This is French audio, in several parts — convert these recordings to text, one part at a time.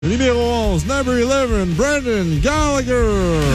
Numéro 11, number 11, Brandon Gallagher.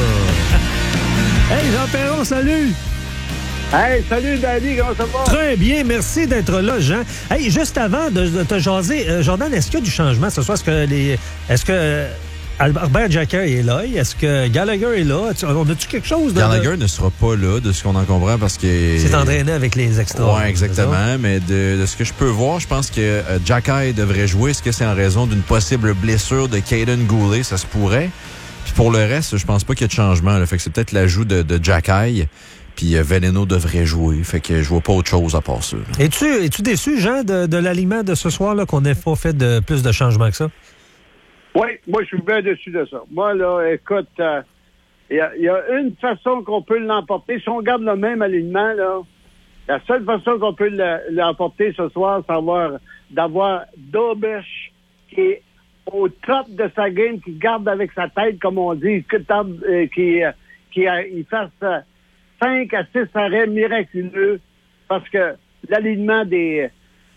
Hey, Jean Perron, salut! Hey, salut, Danny, comment ça va? Très bien, merci d'être là, Jean. Hey, juste avant de te jaser, Jordan, est-ce qu'il y a du changement ce soir? Est-ce que Albert Jacquet est là? Est-ce que Gallagher est là? On a-tu quelque chose de... Gallagher ne sera pas là, de ce qu'on en comprend, parce que... C'est entraîné avec les extras. Oui, exactement. Mais de ce que je peux voir, je pense que Jacquet devrait jouer. Est-ce que c'est en raison d'une possible blessure de Caden Goulet? Ça se pourrait. Puis pour le reste, je pense pas qu'il y ait de changement. Là. Fait que c'est peut-être l'ajout de Jacquet. Puis Veneno devrait jouer. Fait que je vois pas autre chose à part ça. Es-tu déçu, Jean, de l'alignement de ce soir, là, qu'on n'ait pas fait de plus de changements que ça? Oui, moi, je suis bien déçu de ça. Moi, là, écoute, il y a une façon qu'on peut l'emporter. Si on garde le même alignement, là, la seule façon qu'on peut l'emporter ce soir, c'est d'avoir Dobich qui est au top de sa game, qui garde avec sa tête, comme on dit, il fasse 5 à 6 arrêts miraculeux, parce que l'alignement de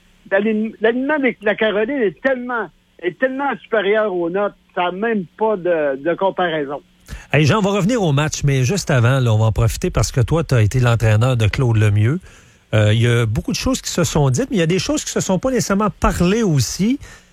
la Caroline est tellement supérieur aux nôtres, ça n'a même pas de comparaison. Hey Jean, on va revenir au match, mais juste avant, là, on va en profiter parce que toi, tu as été l'entraîneur de Claude Lemieux. Il y a beaucoup de choses qui se sont dites, mais il y a des choses qui ne se sont pas nécessairement parlées aussi.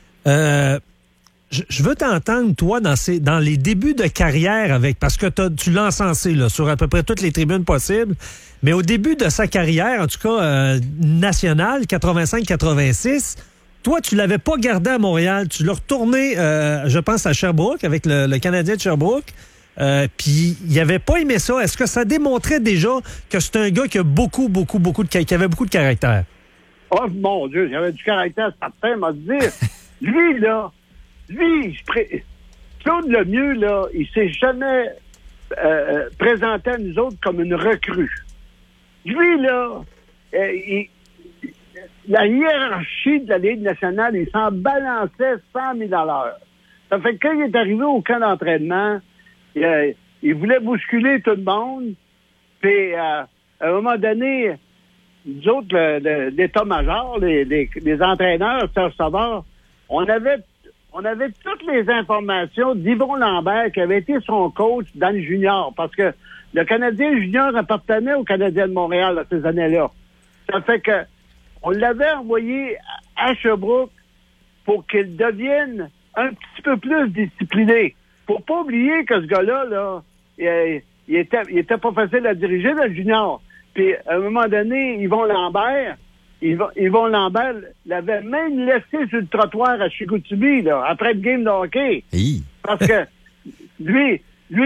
Je veux t'entendre, toi, dans les débuts de carrière, parce que tu l'as encensé là, sur à peu près toutes les tribunes possibles, mais au début de sa carrière, en tout cas nationale, 85-86, toi, tu l'avais pas gardé à Montréal. Tu l'as retourné, je pense, à Sherbrooke, avec le Canadien de Sherbrooke. Puis, il avait pas aimé ça. Est-ce que ça démontrait déjà que c'est un gars qui a qui avait beaucoup de caractère? Oh, mon Dieu, j'avais du caractère, certain, m'a dit. Claude Lemieux, là, il s'est jamais présenté à nous autres comme une recrue. Lui, là, la hiérarchie de la Ligue nationale, il s'en balançait 100 000 $. Ça fait que quand il est arrivé au camp d'entraînement, il voulait bousculer tout le monde. Puis, à un moment donné, nous autres, l'état-major, les entraîneurs, Serge Savard, on avait toutes les informations d'Yvon Lambert, qui avait été son coach dans le junior, parce que le Canadien junior appartenait au Canadien de Montréal à ces années-là. Ça fait que on l'avait envoyé à Sherbrooke pour qu'il devienne un petit peu plus discipliné. Faut pas oublier que ce gars-là, là, il était pas facile à diriger dans le junior. Puis, à un moment donné, Yvon Lambert l'avait même laissé sur le trottoir à Chicoutimi, là, après le game de hockey. Hi. Parce que lui,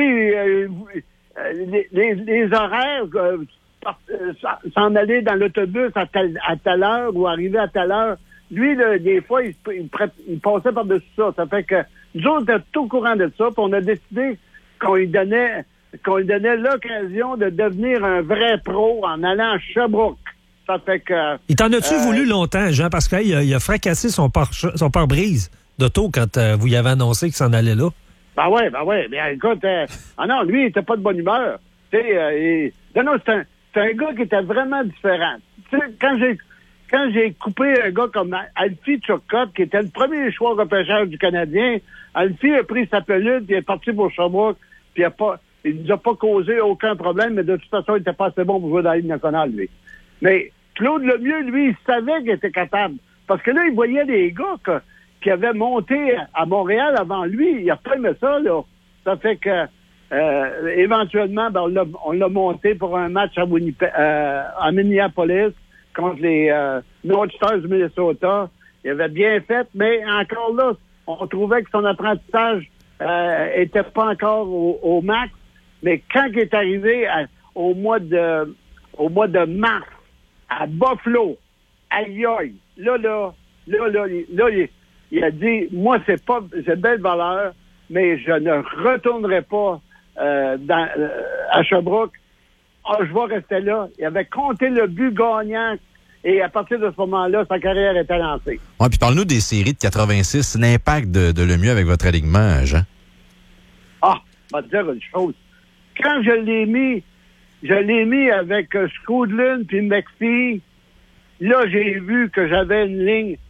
les horaires, s'en aller dans l'autobus à telle heure ou arriver à telle heure, lui, là, des fois, il passait par-dessus ça. Ça fait que nous autres, on était tout au courant de ça, puis on a décidé qu'on lui donnait l'occasion de devenir un vrai pro en allant à Sherbrooke. Ça fait que... Il t'en a-tu voulu longtemps, Jean? Parce qu'il a fracassé son pare-brise d'auto quand vous y avez annoncé qu'il s'en allait là. Ben ouais. Mais écoute, non, lui, il était pas de bonne humeur. Tu sais, c'est un gars qui était vraiment différent. Tu sais, quand j'ai coupé un gars comme Alfie Turcotte, qui était le premier choix repêchage du Canadien, Alfie a pris sa pelule, puis il est parti pour Sherbrooke, puis il nous a pas causé aucun problème, mais de toute façon, il était pas assez bon pour jouer dans la Ligue nationale, lui. Mais Claude Lemieux, lui, il savait qu'il était capable. Parce que là, il voyait des gars qui avaient monté à Montréal avant lui. Il a pas aimé ça, là. Ça fait que, éventuellement, on l'a monté pour un match à Minneapolis contre les North Stars du Minnesota. Il avait bien fait, mais encore là, on trouvait que son apprentissage était pas encore au max. Mais quand il est arrivé au mois de mars, à Buffalo, aïe, là, il a dit, moi, c'est belle valeur, mais je ne retournerai pas à Sherbrooke. Je vais rester là. Il avait compté le but gagnant, et à partir de ce moment-là, sa carrière était lancée. Oui, puis parle-nous des séries de 86, l'impact de Lemieux avec votre alignement, Jean. Je vais te dire une chose. Quand je l'ai mis avec Scoodlin puis McPhee. Là, j'ai vu que j'avais une ligne. Tu sais,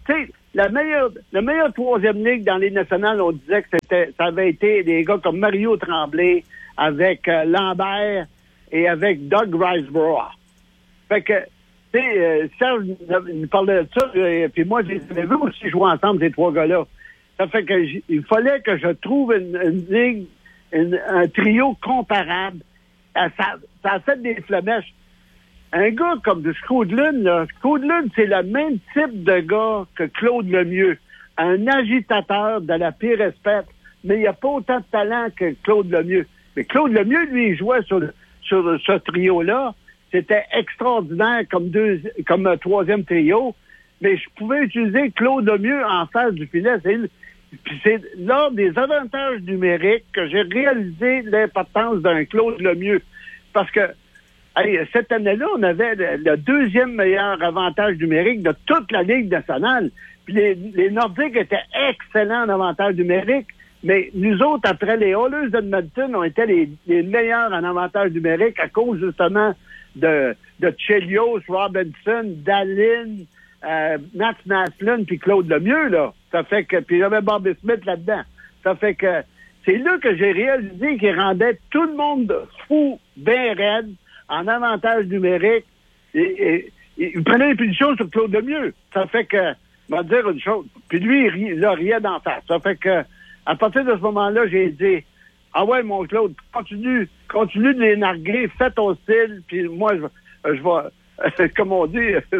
la meilleure troisième ligue dans les nationales, on disait que ça avait été des gars comme Mario Tremblay, avec Lambert et avec Doug Riseborough. Fait que, tu sais, Serge nous parlait de ça, puis moi, je les avais aussi jouer ensemble, ces trois gars-là. Ça fait que il fallait que je trouve une ligue, un trio comparable. Ça a fait des flamèches. Un gars comme Scroodlund, là, Scroodlund, c'est le même type de gars que Claude Lemieux. Un agitateur de la pire espèce, mais il n'y a pas autant de talent que Claude Lemieux. Mais Claude Lemieux, lui, il jouait sur ce trio-là. C'était extraordinaire comme troisième trio. Mais je pouvais utiliser Claude Lemieux en face du filet. C'est lors des avantages numériques que j'ai réalisé l'importance d'un Claude Lemieux. Parce que cette année-là, on avait le deuxième meilleur avantage numérique de toute la Ligue nationale. Puis les Nordiques étaient excellents en avantage numérique. Mais nous autres, après les Oilers d'Edmonton, on était les meilleurs en avantage numérique à cause justement de Chelios, Robinson, Dallin, Matt Naslund puis Claude Lemieux, là. Ça fait que, puis il y avait Bobby Smith là-dedans. Ça fait que c'est là que j'ai réalisé qu'il rendait tout le monde fou, bien raide, en avantage numérique. Et il prenait les punitions sur Claude Lemieux. Ça fait que, je vais te dire une chose. Puis lui, il riait d'en face. Ça fait que, à partir de ce moment-là, j'ai dit, ah ouais, mon Claude, continue de les narguer, fais ton style, puis moi, je vais, comme on dit,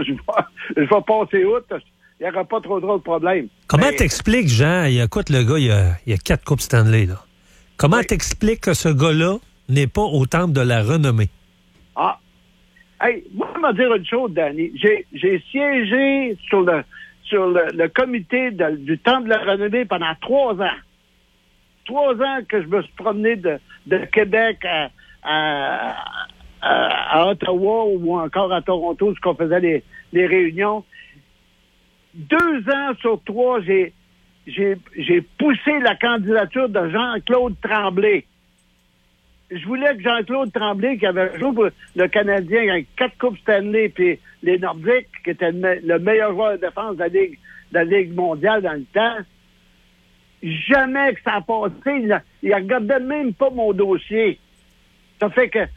je vais passer outre. Il n'y aura pas trop de problèmes. Comment t'expliques, Jean, écoute, le gars, il y a 4 Coupes Stanley, là. Comment t'expliques que ce gars-là n'est pas au temple de la renommée? Ah, hey, moi, je vais dire une chose, Danny. J'ai siégé sur le comité du temple de la renommée pendant 3 ans. 3 ans que je me suis promené de Québec à Ottawa ou encore à Toronto, ce qu'on faisait les réunions. 2 ans sur 3, j'ai poussé la candidature de Jean-Claude Tremblay. Je voulais que Jean-Claude Tremblay, qui avait joué pour le Canadien avec 4 Coupes Stanley, puis les Nordiques, qui était le meilleur joueur de défense de la Ligue mondiale dans le temps, jamais que ça a passé. Il regardait même pas mon dossier. Ça fait que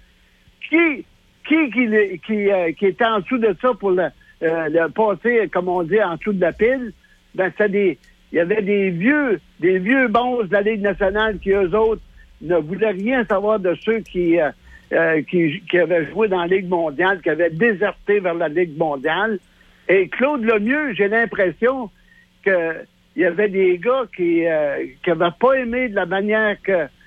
qui était en dessous de ça pour le passer, comme on dit, en dessous de la pile, ben il y avait des vieux bons de la Ligue nationale qui, eux autres, ne voulaient rien savoir de ceux qui avaient joué dans la Ligue mondiale, qui avaient déserté vers la Ligue mondiale. Et Claude Lemieux, j'ai l'impression que il y avait des gars qui avaient pas aimé de la manière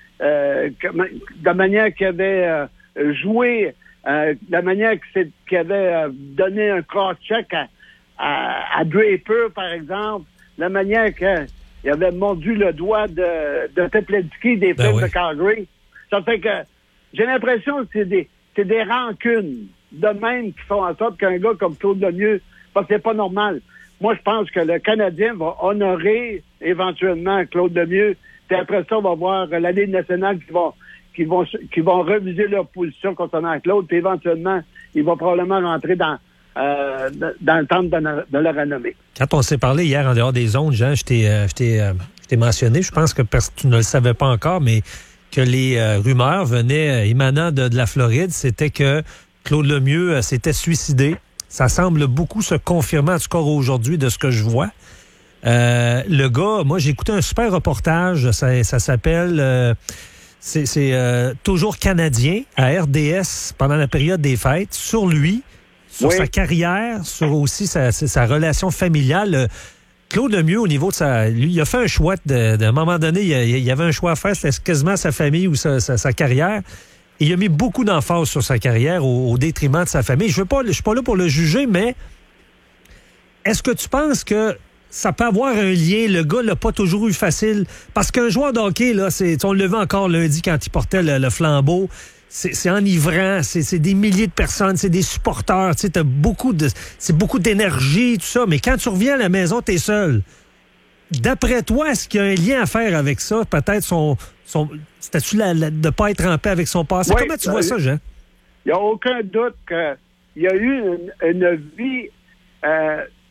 qu'il avait joué, de la manière qu'il avait donné un cross-check à Draper, par exemple, la manière qu'il avait mordu le doigt de Teplensky des Flames de Calgary. Ça fait que j'ai l'impression que c'est des rancunes de même qui font en sorte qu'un gars comme Claude Lemieux, parce que c'est pas normal. Moi, je pense que le Canadien va honorer éventuellement Claude Lemieux. Puis après ça, on va voir la Ligue nationale qui vont reviser leur position concernant Claude. Puis éventuellement, il va probablement rentrer dans le temple de la renommée. Quand on s'est parlé hier en dehors des ondes, Jean, je t'ai mentionné, je pense que tu ne le savais pas encore, mais que les rumeurs venaient émanant de la Floride, c'était que Claude Lemieux s'était suicidé. Ça semble beaucoup se confirmer, en tout cas aujourd'hui, de ce que je vois. Le gars, moi, j'ai écouté un super reportage, ça s'appelle c'est Toujours Canadien à RDS pendant la période des fêtes, sur lui, sur sa carrière, sur aussi sa relation familiale. Claude Lemieux, au niveau de lui, il a fait un choix d'un moment donné, il y avait un choix à faire, c'était quasiment sa famille ou sa carrière. Et il a mis beaucoup d'emphase sur sa carrière au détriment de sa famille. Je suis pas là pour le juger, mais est-ce que tu penses que ça peut avoir un lien? Le gars l'a pas toujours eu facile. Parce qu'un joueur de hockey, là, on le vu encore lundi quand il portait le flambeau. C'est enivrant, c'est des milliers de personnes, c'est des supporters, tu sais, c'est beaucoup d'énergie, tout ça. Mais quand tu reviens à la maison, t'es seul. D'après toi, est-ce qu'il y a un lien à faire avec ça? Peut-être c'était-tu de ne pas être en paix avec son passé? Oui, comment tu vois ça, Jean? Il n'y a aucun doute qu'il y a eu une vie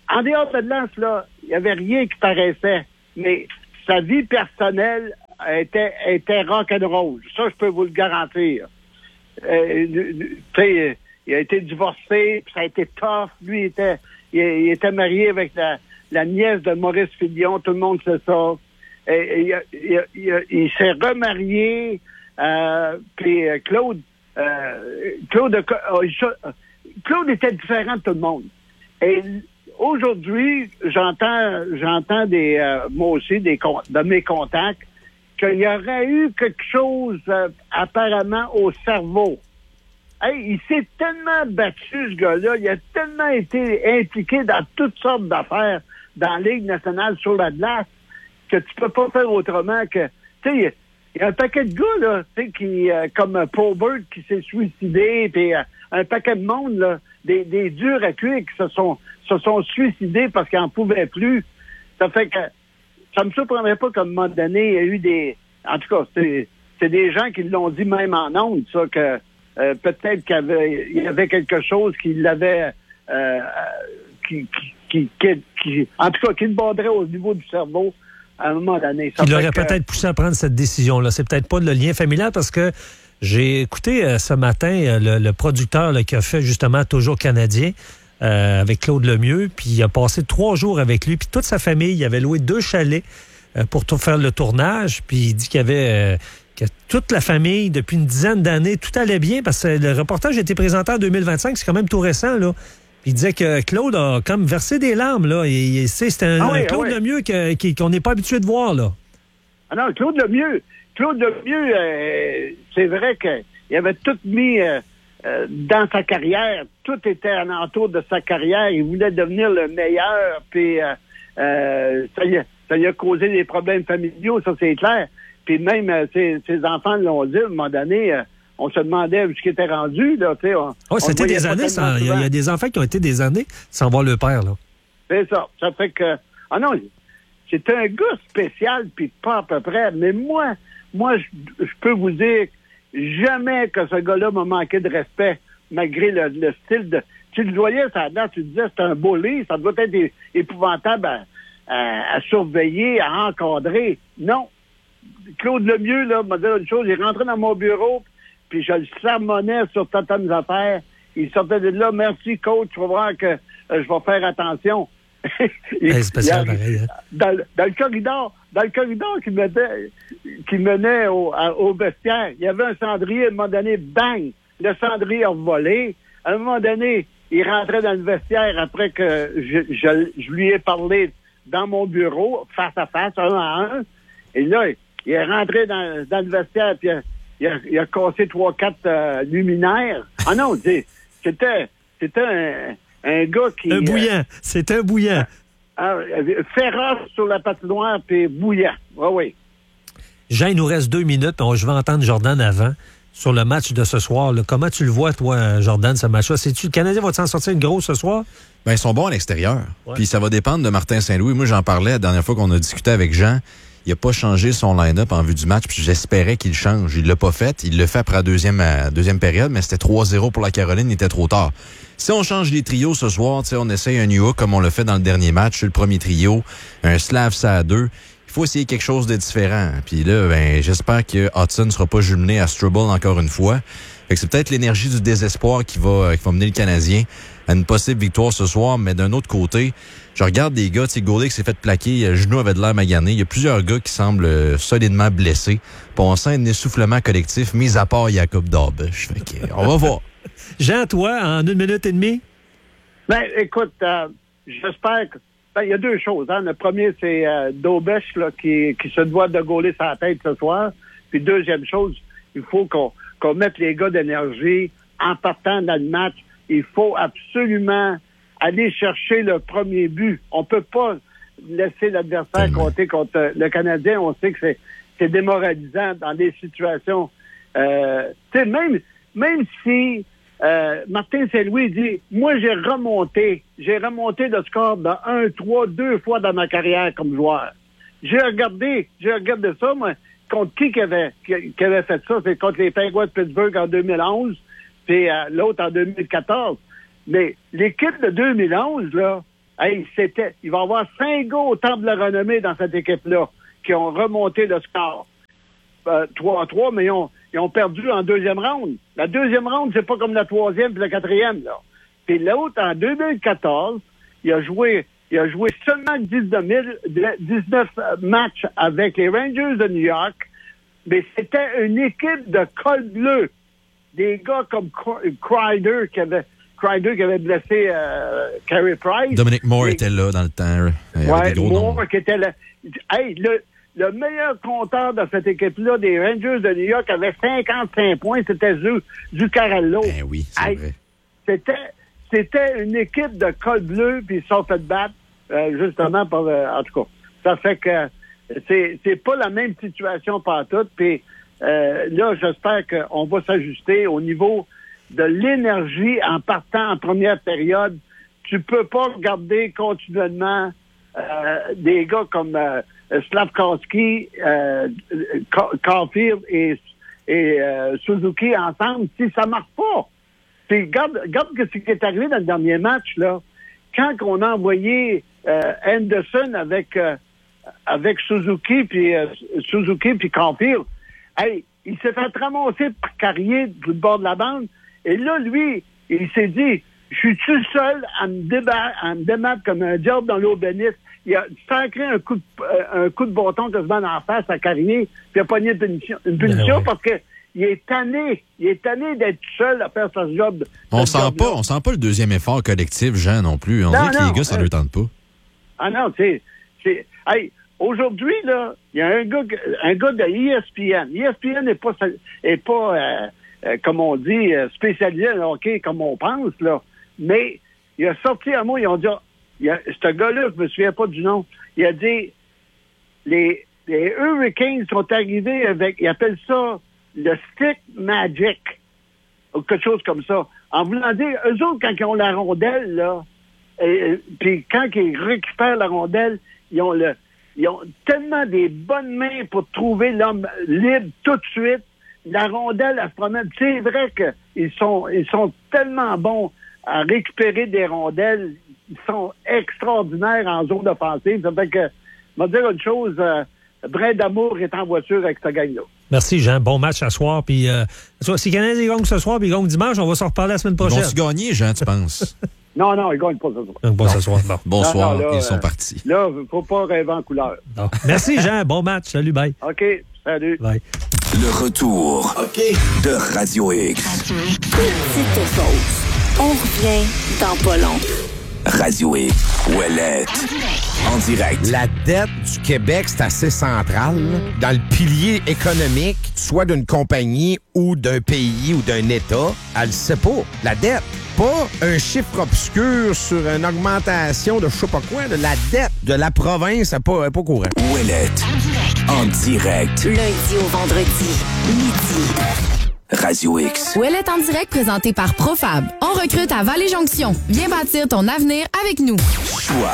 en dehors de lance, là, il n'y avait rien qui paraissait. Mais sa vie personnelle était rock'n'roll. Ça, je peux vous le garantir. Il a été divorcé, puis ça a été tough. Lui, il était marié avec la nièce de Maurice Filion. Tout le monde sait ça. Il s'est remarié. Puis Claude était différent de tout le monde. Et aujourd'hui, j'entends moi aussi de mes contacts qu'il y aurait eu quelque chose apparemment au cerveau. Hey, il s'est tellement battu, ce gars-là. Il a tellement été impliqué dans toutes sortes d'affaires dans la Ligue nationale sur la glace que tu peux pas faire autrement que... Tu sais, il y a un paquet de gars, là, tu sais, qui, comme Probert qui s'est suicidé, puis un paquet de monde, là, des durs à cuire qui se sont suicidés parce qu'ils n'en pouvaient plus. Ça fait que ça me surprendrait pas qu'à un moment donné, il y a eu des... En tout cas, c'est des gens qui l'ont dit même en ondes, ça, que peut-être qu'il y avait quelque chose qui l'avait... en tout cas, qui le borderait au niveau du cerveau à un moment donné. Il aurait peut-être poussé à prendre cette décision-là. C'est peut-être pas le lien familial parce que j'ai écouté ce matin le producteur là, qui a fait justement Toujours Canadien avec Claude Lemieux, puis il a passé 3 jours avec lui, puis toute sa famille, il avait loué 2 chalets pour tout faire le tournage, puis il dit qu'il y avait... que toute la famille, depuis une dizaine d'années, tout allait bien parce que le reportage a été présenté en 2025, c'est quand même tout récent, là. Il disait que Claude a comme versé des larmes, là. C'était un Claude Lemieux qu'on n'est pas habitué de voir, là. Ah non, Claude Lemieux, c'est vrai qu'il avait tout mis dans sa carrière. Tout était alentour de sa carrière. Il voulait devenir le meilleur, puis ça lui a causé des problèmes familiaux, ça c'est clair. Puis même ses enfants l'ont dit, à un moment donné... on se demandait où ce qui était rendu, là, tu sais. C'était des années sans... Il y a des enfants qui ont été des années sans voir le père, là. C'est ça. Ça fait que... Ah non, c'est un gars spécial, puis pas à peu près. Mais moi, je peux vous dire, jamais que ce gars-là m'a manqué de respect, malgré le style de... Tu le voyais, ça dedans, tu disais, c'est un bully, ça doit être épouvantable à surveiller, à encadrer. Non. Claude Lemieux, là, m'a dit une chose, il est rentré dans mon bureau, puis je le sermonnais sur certaines affaires. Il sortait de là, merci coach, tu vas voir que je vais faire attention. C'est spécial, pareil, hein? Dans le corridor qui menait au vestiaire, il y avait un cendrier, à un moment donné, bang, le cendrier a volé. À un moment donné, il rentrait dans le vestiaire après que je lui ai parlé dans mon bureau, face à face, 1 à 1. Et là, il est rentré dans le vestiaire, puis il a cassé 3-4 luminaires. Ah non, c'était un gars qui... Un bouillant. C'est un bouillant. Féroce sur la patinoire, puis bouillant. Oui. Jean, il nous reste 2 minutes. Je vais entendre Jordan avant sur le match de ce soir. Là. Comment tu le vois, toi, Jordan, ce match-là? Sais-tu le Canadien va s'en sortir une grosse ce soir? Ben, ils sont bons à l'extérieur. Ouais. Puis ça va dépendre de Martin Saint-Louis. Moi, j'en parlais la dernière fois qu'on a discuté avec Jean. Il n'a pas changé son line-up en vue du match, puis j'espérais qu'il change. Il l'a pas fait. Il l'a fait après la deuxième période, mais c'était 3-0 pour la Caroline, il était trop tard. Si on change les trios ce soir, on essaye un New Hook comme on l'a fait dans le dernier match, sur le premier trio, un Slav ça à 2. Il faut essayer quelque chose de différent. Puis là, ben, j'espère que Hudson ne sera pas jumelé à Struble encore une fois. Fait que c'est peut-être l'énergie du désespoir qui va mener le Canadien à une possible victoire ce soir, mais d'un autre côté, je regarde des gars, tu sais, Goulet qui s'est fait plaquer, le genou avait de l'air magané. Il y a plusieurs gars qui semblent solidement blessés. Puis on sent un essoufflement collectif, mis à part Jacob Dabesch. Fait que, on va voir. Jean, toi, en 1 minute et demie? Ben, écoute, j'espère que... Ben, il y a 2 choses. Hein. Le premier, c'est Dabesch là, qui se doit de gauler sa tête ce soir. Puis deuxième chose, il faut qu'on mette les gars d'énergie en partant dans le match. Il faut absolument aller chercher le premier but. On peut pas laisser l'adversaire compter contre le Canadien. On sait que c'est démoralisant dans des situations. Tu sais, même si Martin Saint-Louis dit, moi j'ai remonté le score de 1-3 2 fois dans ma carrière comme joueur. J'ai regardé ça, moi, contre qui avait fait ça? C'est contre les Penguins de Pittsburgh en 2011, puis l'autre en 2014. Mais l'équipe de 2011, là, Hey, il va y avoir 5 gars au temple de la renommée dans cette équipe-là qui ont remonté le score. 3-3, mais ils ont perdu en deuxième ronde. La deuxième ronde, c'est pas comme la troisième puis la quatrième, là. Puis l'autre, en 2014, il a joué seulement 19 matchs avec les Rangers de New York, mais c'était une équipe de col bleu. Des gars comme Kreider qui avait blessé Carey Price. Dominic Moore était là dans le temps. Ouais, Moore qui était là. Hey, le meilleur compteur de cette équipe-là, des Rangers de New York, avait 55 points. C'était Zuccarello. Ben oui, c'est vrai. C'était une équipe de col bleu, puis ils se sont fait battre, justement, en tout cas. Ça fait que c'est pas la même situation partout, puis là, j'espère qu'on va s'ajuster au niveau de l'énergie en partant en première période. Tu peux pas regarder continuellement des gars comme Slavkovski, Caulfield et Suzuki ensemble si ça marche pas. Puis regarde ce qui est arrivé dans le dernier match, là. Quand on a envoyé Henderson avec Suzuki puis Caulfield, hey, il s'est fait ramasser par Carrier du bord de la bande. Et là, lui, il s'est dit, je suis-tu seul à me débattre comme un diable dans l'eau bénite? Il a sacré un coup de bâton quasiment en face à Carrier, puis il a pogné une punition parce que il est tanné d'être seul à faire sa job. On sent pas le deuxième effort collectif, Jean, non plus. On dirait que les gars, ça ne leur tente pas. Ah non, hey, aujourd'hui, là, il y a un gars de ESPN. ESPN n'est pas comme on dit, spécialisé en hockey comme on pense, là. Mais il a sorti un mot, ils ont dit, ce gars-là, je me souviens pas du nom, il a dit, les Hurricanes sont arrivés avec, ils appellent ça le stick magic, ou quelque chose comme ça. En voulant dire, eux autres, quand ils ont la rondelle, là, puis quand ils récupèrent la rondelle, ils ont tellement des bonnes mains pour trouver l'homme libre tout de suite. La rondelle, elle se promène. C'est vrai qu'ils sont tellement bons à récupérer des rondelles. Ils sont extraordinaires en zone offensive. Ça fait que, je vais dire une chose, Brin d'amour est en voiture avec ce gang-là. Merci, Jean. Bon match ce soir. Puis, si les Canadiens gagnent ce soir puis ils gagnent dimanche, on va s'en reparler la semaine prochaine. Vont-tu gagner, Jean, tu penses? Non, ils gagnent pas ce soir. Bon, ce soir. Bon. Bonsoir, ils sont partis. Là, il ne faut pas rêver en couleur. Non. Merci, Jean. Bon match. Salut, bye. OK, salut. Bye. Le retour de Radio X. Petite pause. On revient dans pas long. Radio X. Ouellette. En direct. La dette du Québec, c'est assez central là, dans le pilier économique, soit d'une compagnie ou d'un pays ou d'un État. Elle le sait pas. La dette. Pas un chiffre obscur sur une augmentation de je sais pas quoi. De la dette de la province n'est pas courant. Ouellette. En direct. Du lundi au vendredi, midi. Radio X. Ouellette en direct présenté par Profab. On recrute à Vallée-Jonction. Viens bâtir ton avenir avec nous. Choix